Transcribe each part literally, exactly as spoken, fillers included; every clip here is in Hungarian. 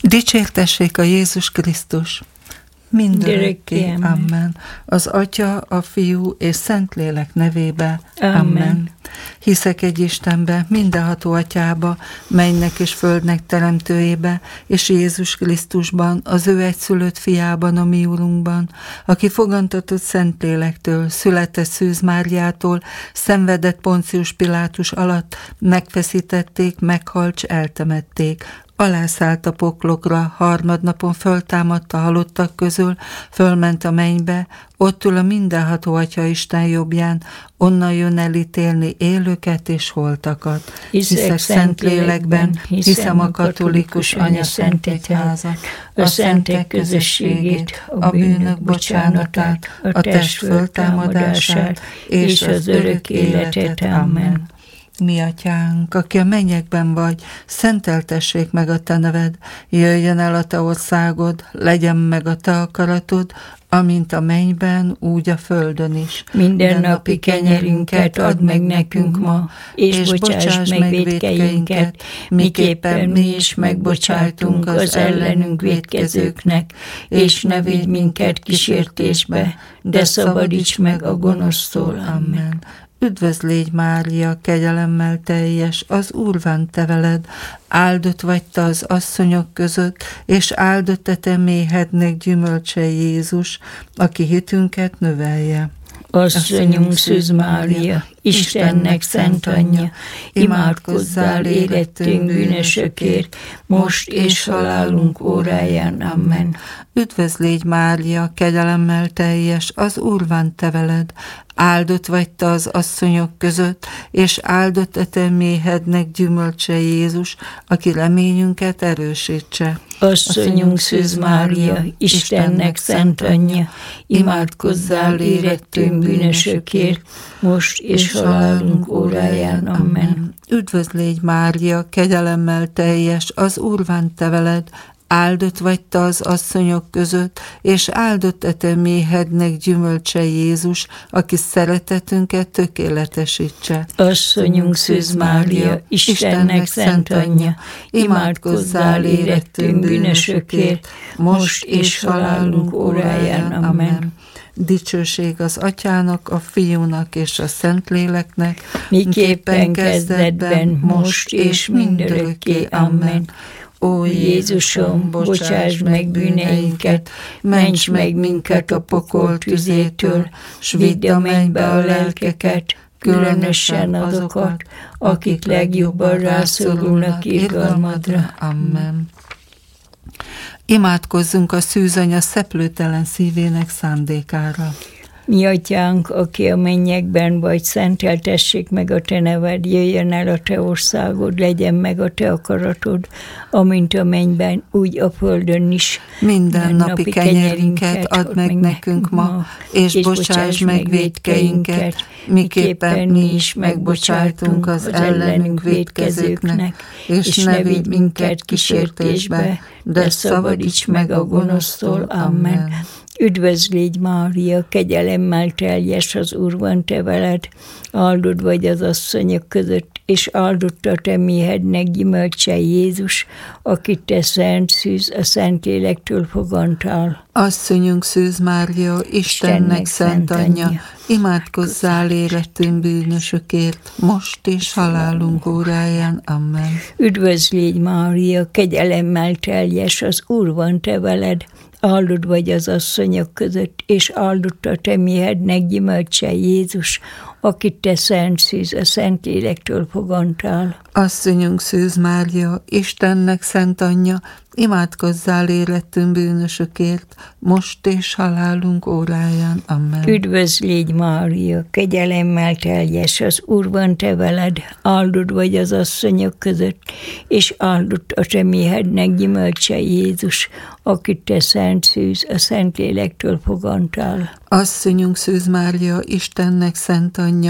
Dicsértessék a Jézus Krisztus! Mindörökké, amen. Az Atya, a Fiú és Szentlélek nevébe, amen. amen. Hiszek egy Istenbe, mindenható Atyába, mennynek és földnek teremtőjébe, és Jézus Krisztusban, az ő egyszülött fiában, a mi Urunkban, aki fogantatott Szentlélektől, született Szűz Máriától, szenvedett Poncius Pilátus alatt, megfeszítették, meghalt, s eltemették. Alászállt a poklokra, harmadnapon föltámadt a halottak közül, fölment a mennybe, ott ül a mindenható Atya Isten jobbján, onnan jön elítélni élőket és holtakat. Hiszek Szentlélekben, hiszem a katolikus anyaszentegyházat, a szentek közösségét, a bűnök bocsánatát, a test föltámadását és az örök életet. Amen. Mi Atyánk, aki a mennyekben vagy, szenteltessék meg a te neved, jöjjön el a te országod, legyen meg a te akaratod, amint a mennyben, úgy a földön is. Minden napi kenyerünket add meg nekünk ma, és, és bocsáss meg vétkeinket, miképpen mi is megbocsájtunk az ellenünk vétkezőknek, és ne védj minket kísértésbe, de szabadíts meg a gonosztól. Amen. Üdvözl légy, Mária, kegyelemmel teljes, az Úr van te veled, áldott vagy te az asszonyok között, és áldott a te méhednek gyümölcse Jézus, aki hitünket növelje. Asszonyunk Szűz Mária, Istennek szent anyja, imádkozzál érettünk bűnösökért, most és halálunk óráján. Amen. Üdvözl légy, Mária, kegyelemmel teljes, az Úr van te veled, áldott vagy te az asszonyok között, és áldott a te méhednek gyümölcse Jézus, aki reményünket erősítse. Asszonyunk Szűz Mária, Istennek szent anyja, imádkozzál érettünk bűnösökért, most és halálunk óráján. Amen. Üdvözl légy, Mária, kegyelemmel teljes, az Úr van te veled, áldott vagy te az asszonyok között, és áldott a te méhednek gyümölcse Jézus, aki szeretetünket tökéletesítse. Asszonyunk Szűz Mária, Istennek szent anyja, imádkozzál érettünk bűnösökért, most és halálunk óráján. Amen. Dicsőség az Atyának, a Fiúnak és a Szentléleknek, miképpen kezdetben, most és mindörökké. Amen. Ó Jézusom, bocsáss meg bűneinket, ments meg minket a pokol tüzétől, s vidd a mennybe a lelkeket, különösen azokat, akik legjobban rászorulnak irgalmadra. Amen. Imádkozzunk a szűzanya szeplőtelen szívének szándékára. Mi Atyánk, aki a mennyekben vagy, szenteltessék meg a te neved, jöjjön el a te országod, legyen meg a te akaratod, amint a mennyben, úgy a földön is. Minden napi kenyerünket add meg nekünk ma, és, és bocsáss meg vétkeinket, miképpen mi is megbocsájtunk az ellenünk vétkezőknek, és ne vigy minket kísértésbe, de szabadíts meg a gonosztól. Amen. Üdvözl légy, Mária, kegyelemmel teljes, az Úr van te veled, áldott vagy az asszonyok között, és áldott a te méhednek gyümölcse Jézus, akit te Szent Szűz, a Szentlélektől fogantál. Asszonyunk Szűz Mária, Istennek szent anyja, imádkozzál érettünk bűnösökért, most és halálunk óráján. Amen. Üdvözl légy, Mária, kegyelemmel teljes, az Úr van te veled, áldott vagy az asszonyok között, és áldott a te méhednek gyümölcse Jézus, akit te Szent Szűz, a Szentlélektől fogantál. Asszonyunk Szűz Mária, Istennek szent anyja, imádkozzál érettünk bűnösökért, most és halálunk óráján. Amen. Üdvözl légy, Mária, kegyelemmel teljes, az Úr van te veled, áldott vagy az asszonyok között, és áldott a te méhednek gyümölcse Jézus, akit te Szent Szűz, a Szentlélektől fogantál. Asszonyunk Szűz Mária, Istennek szent anyja,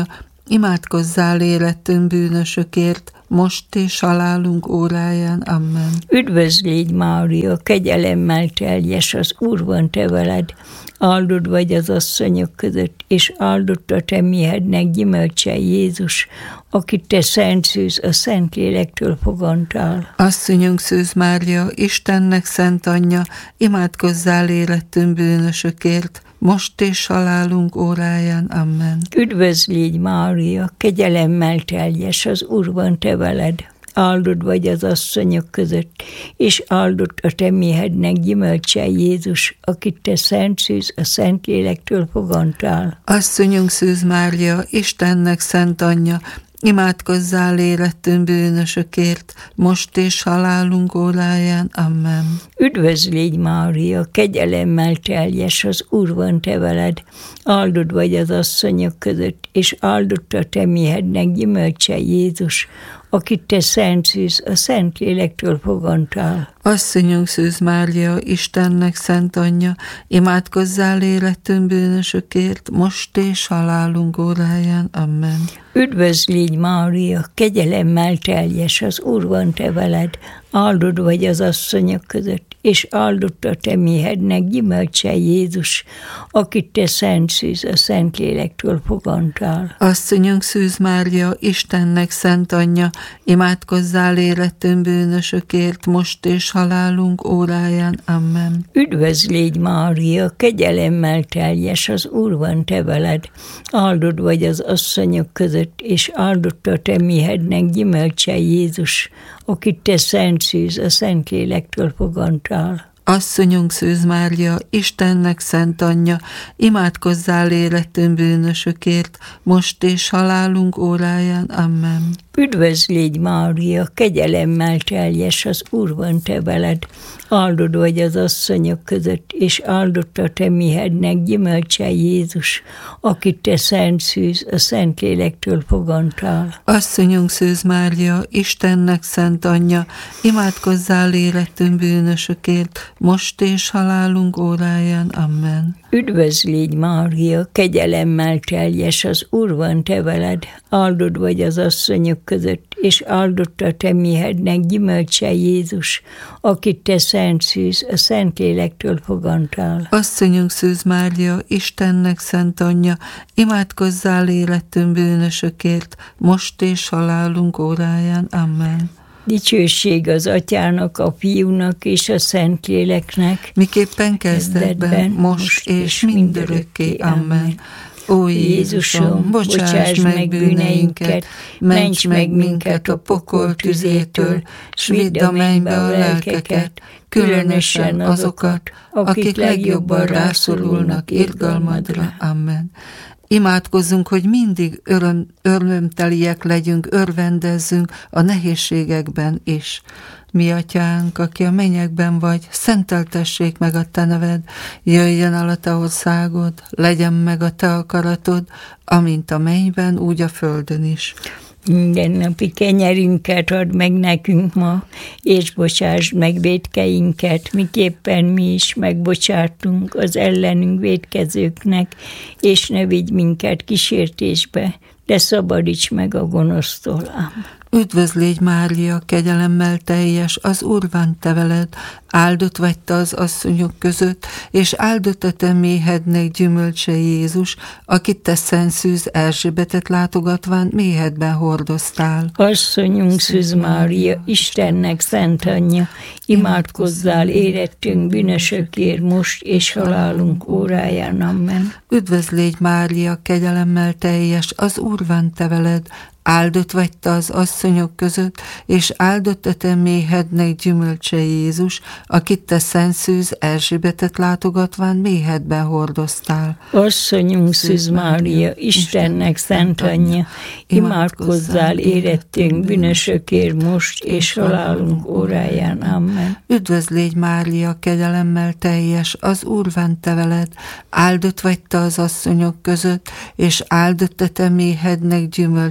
imádkozzál életünk bűnösökért, most és halálunk óráján. Amen. Üdvözl légy, Mária, kegyelemmel teljes, az Úr van te veled, áldott vagy az asszonyok között, és áldott a te méhednek gyümölcse, Jézus, akit te szent szűz, a Szentlélektől fogantál. Asszonyunk Szűz Mária, Istennek szent anyja, imádkozzál életünk bűnösökért, most és halálunk óráján. Amen. Üdvözl légy, Mária, kegyelemmel teljes, az Úr van te veled, áldott vagy az asszonyok között, és áldott a te méhednek gyümölcse, Jézus, akit te szent szűz, a Szentlélektől fogantál. Asszonyunk Szűz Mária, Istennek szent anyja, imádkozzál életünk bűnösökért, most és halálunk óráján. Amen. Üdvözl légy, Mária, kegyelemmel teljes, az Úr van te veled, áldott vagy az asszonyok között, és áldott a te méhednek gyümölcse, Jézus, akit te szent szűz, a Szentlélektől fogantál. Asszonyunk Szűz Mária, Istennek szent anyja, imádkozzál életünk bűnösökért, most és halálunk óráján. Amen. Üdvözl légy, Mária, kegyelemmel teljes, az Úr van te veled, áldott vagy az asszonyok között, és áldott a te méhednek gyümölcse, Jézus, akit te szent szűz, a Szentlélektől fogantál. Asszonyunk Szűz Mária, Istennek szent anyja, imádkozzál életünk bűnösökért, most és halálunk óráján. Amen. Üdvözl légy, Mária, kegyelemmel teljes, az Úr van te veled, áldott vagy az asszonyok között, és áldott a te méhednek gyümölcse, Jézus, akit te szent szűz, a Szentlélektől fogantál. Asszonyunk Szűz Mária, Istennek szent anyja, imádkozzál életünk bűnösökért, most és halálunk óráján. Amen. Üdvözl légy, Mária, kegyelemmel teljes, az Úr van te veled, áldott vagy az asszonyok között, és áldott a te méhednek gyümölcse, Jézus, akit te szent szűz, a Szentlélektől fogantál. Asszonyunk Szűz Mária, Istennek szent anyja, imádkozzál életünk bűnösökért, most és halálunk óráján. Amen. Üdvözl légy, Mária, kegyelemmel teljes, az Úr van te veled, áldott vagy az asszonyok között, és áldott a te méhednek gyümölcse, Jézus, akit te szent szűz, a Szentlélektől fogantál. Asszonyunk Szűz Mária, Istennek szent anyja, imádkozzál életünk bűnösökért, most és halálunk óráján. Amen. Dicsőség az Atyának, a Fiúnak és a Szentléleknek, miképpen kezdetben, most és mindörökké. Amen. Ó Jézusom, bocsáss meg bűneinket, ments meg minket a pokol tüzétől, s vidd a mennybe a lelkeket, különösen azokat, akik legjobban rászorulnak irgalmadra. Amen. Imádkozzunk, hogy mindig öröm, örömteliek legyünk, örvendezzünk a nehézségekben is. Mi Atyánk, aki a mennyekben vagy, szenteltessék meg a te neved, jöjjön el a te országod, legyen meg a te akaratod, amint a mennyben, úgy a földön is. Mindennapi kenyerünket add meg nekünk ma, és bocsásd meg vétkeinket, miképpen mi is megbocsátunk az ellenünk vétkezőknek, és ne vigy minket kísértésbe, de szabadíts meg a gonosztól. Amen. Üdvözl légy, Mária, kegyelemmel teljes, az Úr van te veled, áldott vagy te az asszonyok között, és áldott a te méhednek gyümölcse, Jézus, akit te szent Szűz Erzsébetet látogatván méhedben hordoztál. Asszonyunk Szűz Mária, Istennek szent anyja, imádkozzál érettünk bűnösökért most és halálunk óráján. Amen. Üdvözl légy, Mária, kegyelemmel teljes, az Úr van te veled, áldott vagy te az asszonyok között, és áldott a te méhednek gyümölcse, Jézus, akit te szent Szűz Erzsébetet látogatván méhedben hordoztál. Asszonyunk Szűz Mária, Istennek szent anyja, imádkozzál érettünk bűnösökért most és halálunk óráján. Amen. Üdvözl légy, Mária, kegyelemmel teljes, az Úr van te veled, áldott vagy te az asszonyok között, és áldott a te méhednek gyümölcse, Jézus,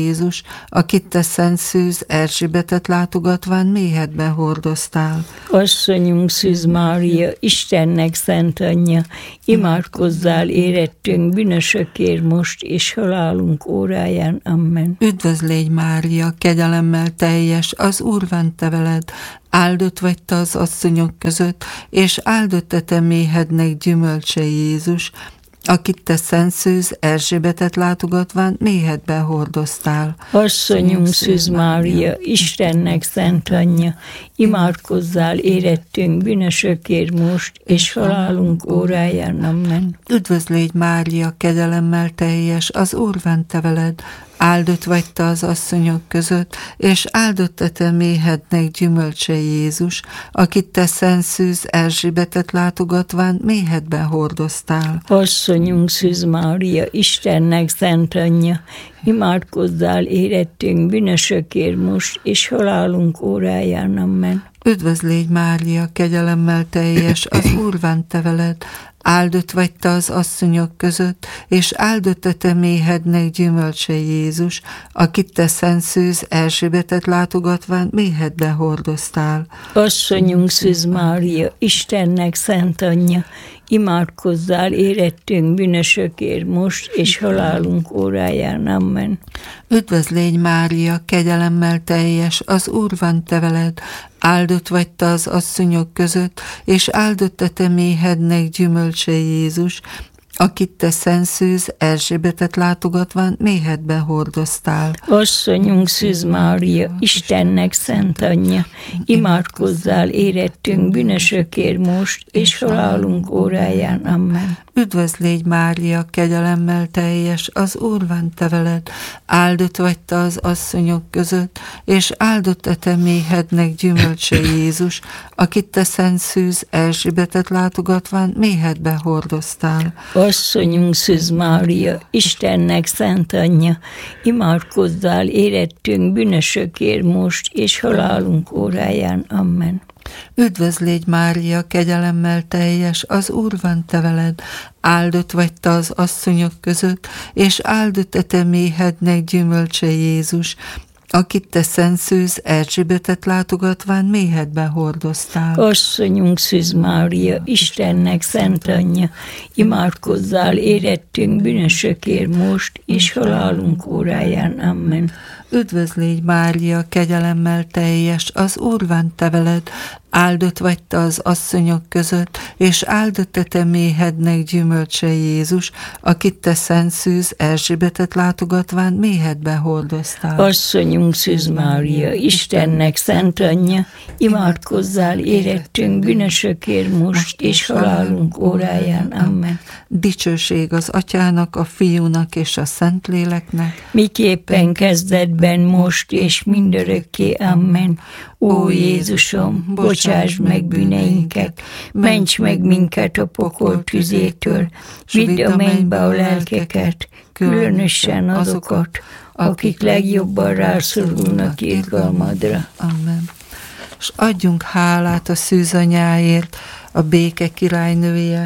Jézus, akit te Szent Szűz Erzsébetet látogatván méhedben hordoztál. Asszonyunk Szűz Mária, Istennek szent anyja, imádkozzál érettünk bűnösökért most és halálunk óráján. Amen. Üdvözl légy Mária, kegyelemmel teljes, az Úr van te veled, áldott vagy te az asszonyok között, és áldott a te méhednek gyümölcse Jézus, akit te Szent Szűz Erzsébetet látogatván méhedben hordoztál. Asszonyunk Szűz Mária, Istennek szent anyja, imádkozzál érettünk bűnösökért most, és halálunk óráján. Amen. Üdvözl légy Mária, kegyelemmel teljes, az Úr van te veled, áldott vagy te az asszonyok között, és áldott a te méhednek gyümölcse Jézus, akit te Szent Szűz Erzsébetet látogatván méhedben hordoztál. Asszonyunk Szűz Mária, Istennek szent anyja, imádkozzál érettünk bűnösökért most, és halálunk óráján. Amen. Üdvözl légy Mária, kegyelemmel teljes, az Úr van te veled, áldott vagy te az asszonyok között, és áldott a te méhednek gyümölcse Jézus, akit te Szent Szűz Erzsébetet látogatván méhedben hordoztál. Asszonyunk Szűz Mária, Istennek szent anyja, imádkozzál érettünk bűnösökért most, és halálunk óráján. Amen. Üdvözl légy Mária, kegyelemmel teljes, az Úr van te veled, áldott vagy te az asszonyok között, és áldott a te méhednek gyümölcse Jézus, akit te Szent Szűz Erzsébetet látogatván méhedben hordoztál. Asszonyunk Szűz Mária, Istennek szent anyja, imádkozzál érettünk bűnösökért most, és halálunk óráján. Amen. Üdvözl légy Mária, kegyelemmel teljes, az Úr van te veled, áldott vagy te az asszonyok között, és áldott a te méhednek gyümölcse Jézus, akit te Szent Szűz Erzsébetet látogatván méhedben hordoztál. Asszonyunk Szűz Mária, Istennek szent anyja, imádkozzál érettünk bűnösökért most, és halálunk óráján. Amen. Üdvözl légy Mária, kegyelemmel teljes, az Úr van te veled, áldott vagy te az asszonyok között, és áldott a te méhednek gyümölcse Jézus, akit te Szent Szűz Erzsébetet látogatván méhedben hordoztál. Asszonyunk Szűz Mária, Istennek szent anyja, imádkozzál érettünk bűnösökért most, és halálunk óráján. Amen. Üdvözl légy Mária, kegyelemmel teljes, az Úr van te veled, áldott vagy te az asszonyok között, és áldott a te méhednek gyümölcse Jézus, akit te Szent Szűz Erzsébetet látogatván méhedben hordoztál. Asszonyunk Szűz Mária, Istennek szent anyja, imádkozzál érettünk bűnösökért most, és halálunk óráján. Amen. Dicsőség az Atyának, a Fiúnak és a Szentléleknek, miképpen kezdetben, most és mindörökké. Amen. Ó Jézusom, bocsáss meg bűneinket, ments meg minket a pokol tüzétől, vidd a mennybe a lelkeket, különösen azokat, akik legjobban rászorulnak irgalmadra. Amen. És adjunk hálát a szűzanyáért, a béke királynője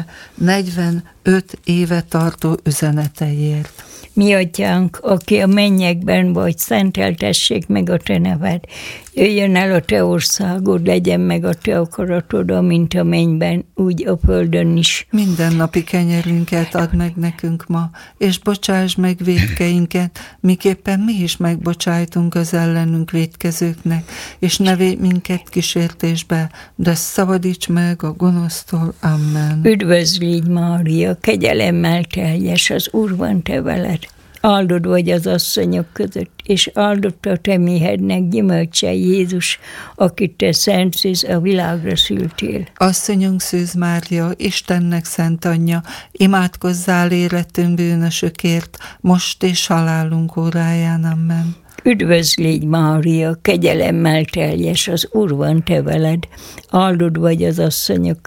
negyvenöt éve tartó üzeneteiért. Mi atyánk, aki a mennyekben vagy, szenteltessék meg a te neved. Jöjjön el a te országod, legyen meg a te akaratod, amint a mennyben, úgy a földön is. Mindennapi kenyerünket add meg nekünk ma, és bocsáss meg vétkeinket, miképpen mi is megbocsájtunk az ellenünk vétkezőknek, és ne védj minket kísértésbe, de szabadíts meg a gonosztól. Amen. Üdvözl légy Mária, kegyelemmel teljes, az Úr van te veled. Áldott vagy az asszonyok között, és áldott a te méhednek gyümölcse Jézus, akit te Szent Szűz a világra szültél. Asszonyunk Szűz Mária, Istennek szent anyja, imádkozzál életünk bűnösökért, most és halálunk óráján. Amen. Üdvözl légy Mária, kegyelemmel teljes, az Úr van te veled, áldott vagy az asszonyok között,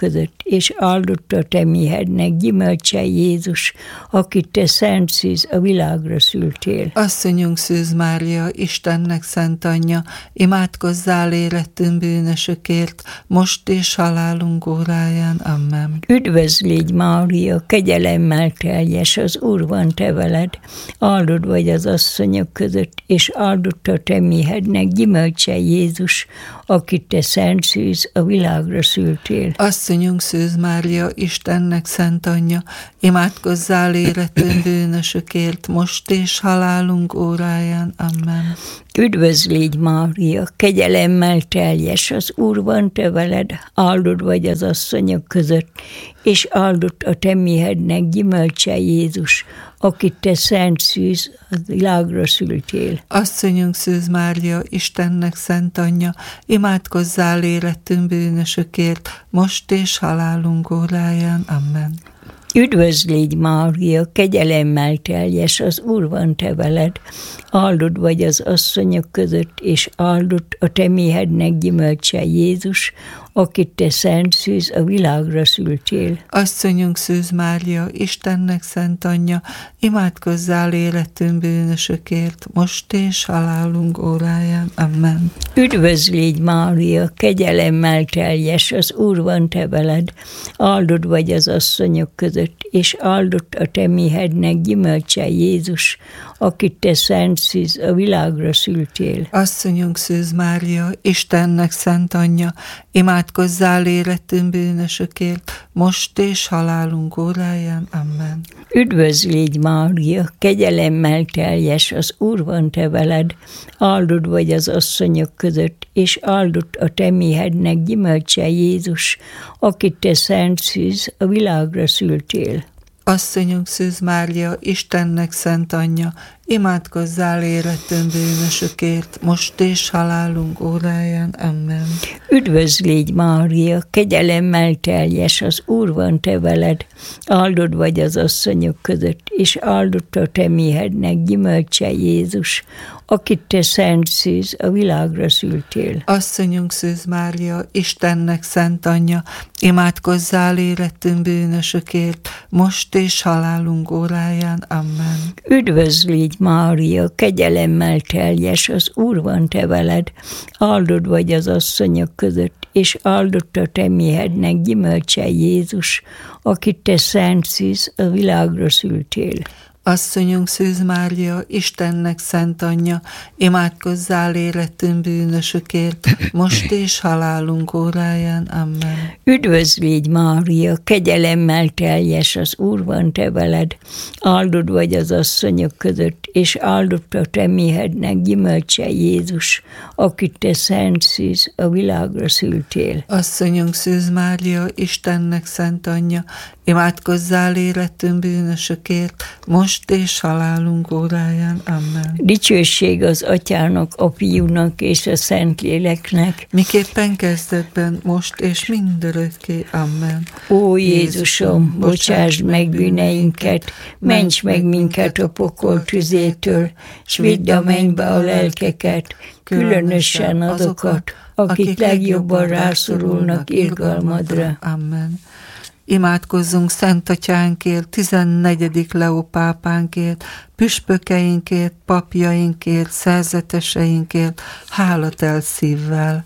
és áldott a te méhednek gyümölcse Jézus, akit te szent szűz a világra szültél. Asszonyunk Szűz Mária, Istennek szent anyja, imádkozzál érettünk bűnösökért, most és halálunk óráján. Amen. Üdvözl légy Mária, kegyelemmel teljes, az Úr van te veled, áldott vagy az asszonyok között, és áldott a te méhednek gyümölcse Jézus, akit te szent szűz a világra szültél. Asszonyunk Szűz Mária, Istennek szent anyja, imádkozzál érettünk bűnösökért, most és halálunk óráján. Amen. Üdvözl légy Mária, kegyelemmel teljes, az Úr van te veled, áldott vagy az asszonyok között, és áldott a te méhednek gyümölcse Jézus, akit te szent szűz a világra szültél. Asszonyunk Szűz Mária, Istennek szent anyja, imádkozzál érettünk bűnösökért, most és halálunk óráján. Amen. Üdvözl légy Mária, kegyelemmel teljes, az Úr van te veled, áldott vagy az asszonyok között, és áldott a te méhednek gyümölcse Jézus, akit te szent szűz a világra szültél. Asszonyunk Szűz Mária, Istennek szent anyja, imádkozzál érettünk bűnösökért, most és halálunk óráján. Amen. Üdvözl légy Mária, kegyelemmel teljes, az Úr van te veled, áldott vagy az asszonyok között, és áldott a te méhednek gyümölcse Jézus, akit te szent szűz a világra szültél. Asszonyunk Szűz Mária, Istennek szent anyja, imádkozzál érettünk bűnösökért, most és halálunk óráján. Amen. Üdvözl légy Mária, kegyelemmel teljes, az Úr van te veled, áldott vagy az asszonyok között, és áldott a te méhednek gyümölcse Jézus, akit te szent szűz a világra szültél. Asszonyunk Szűz Mária, Istennek szent anyja, imádkozzál érettünk bűnösökért, most és halálunk óráján. Amen. Üdvözl légy Mária, kegyelemmel teljes, az Úr van te veled, áldott vagy az asszonyok között, és áldott a te méhednek gyümölcse Jézus, akit te szent szűz a világra szültél. Asszonyunk Szűz Mária, Istennek szent anyja, imádkozzál érettünk bűnösökért, most és halálunk óráján. Amen. Üdvözl légy Mária, kegyelemmel teljes, az Úr van te veled, áldott vagy az asszonyok között, és áldott a te méhednek gyümölcse Jézus, akit te szent szűz a világra szültél. Asszonyunk Szűz Mária, Istennek szent anyja, imádkozzál érettünk bűnösökért, most és halálunk óráján. Amen. Üdvözl légy Mária, kegyelemmel teljes, az Úr van te veled, áldott vagy az asszonyok között, és áldott a te méhednek gyümölcse Jézus, akit te szent szűz a világra szültél. Asszonyunk Szűz Mária, Istennek szent anyja, imádkozzál érettünk bűnösökért, most és halálunk óráján. Amen. Dicsőség az Atyának, a Fiúnak és a Szentléleknek, miképpen kezdetben, most és mindörökké. Amen. Ó Jézusom, bocsásd meg bűneinket, ments meg minket a pokol tüzétől, s vidd a mennybe a lelkeket, különösen azokat, akik legjobban rászorulnak irgalmadra. Amen. Imádkozzunk Szent Atyánkért, tizennegyedik Leó pápánkért, püspökeinkért, papjainkért, szerzeteseinkért, hálatel szívvel.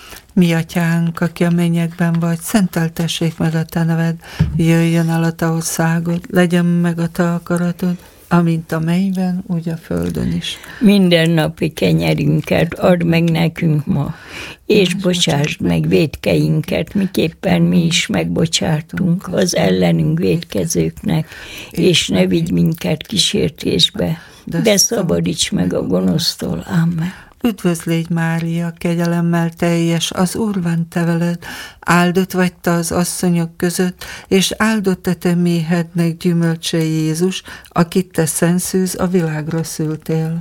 Mi Atyánk, aki a mennyekben vagy, szenteltessék meg a te neved, jöjjön el a te országod, legyen meg a te akaratod, amint a mennyben, úgy a földön is. Minden napi kenyerünket add meg nekünk ma, és bocsásd meg vétkeinket, miképpen mi is megbocsátunk az ellenünk vétkezőknek, és ne vigy minket kísértésbe, de szabadíts meg a gonosztól. Amen. Üdvözl légy Mária, kegyelemmel teljes, az Úr van te veled, áldott vagy te az asszonyok között, és áldott a te méhednek gyümölcse Jézus, akit te szent szűz a világra szültél.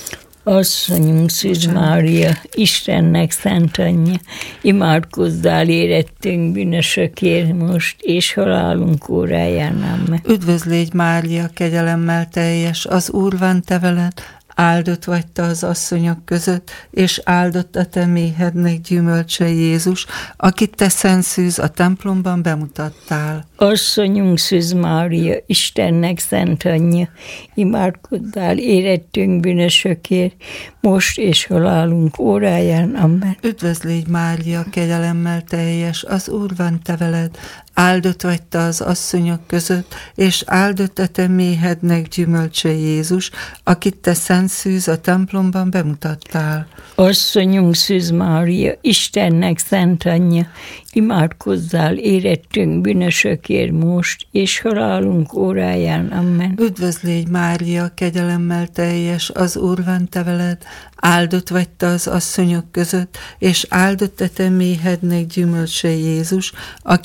Asszonyunk Szűz Mária, Istennek szent anyja, imádkozzál érettünk bűnösökért most, és halálunk óráján. Amen. Üdvözl légy Mária, kegyelemmel teljes, az Úr van te veled, áldott vagy te az asszonyok között, és áldott a te méhednek gyümölcse Jézus, akit te Szent Szűz a templomban bemutattál. Asszonyunk Szűz Mária, Istennek szent anyja, imádkozzál érettünk bűnösökért, most és halálunk óráján. Amen. Üdvözl légy Mária, kegyelemmel teljes, az Úr van te veled, áldott vagy te az asszonyok között, és áldott a te méhednek gyümölcse Jézus, akit te Szent Szűz a templomban bemutattál. Asszonyunk Szűz Mária, Istennek szent anyja, imádkozzál érettünk bűnösökért most, és halálunk óráján. Amen. Üdvözl légy Mária, kegyelemmel teljes, az Úr van te veled, áldott vagy te az asszonyok között, és áldott a te méhednek gyümölcse Jézus,